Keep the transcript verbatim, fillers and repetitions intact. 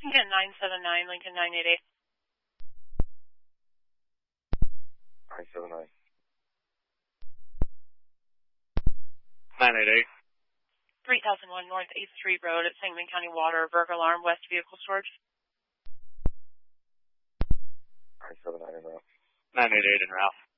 Lincoln nine seven nine, Lincoln nine eight eight. nine seven nine. nine eight eight. three thousand one North eighth Street Road at Sangamon County Water, burglar alarm, west vehicle storage. nine seven nine in route. nine eight eight in route.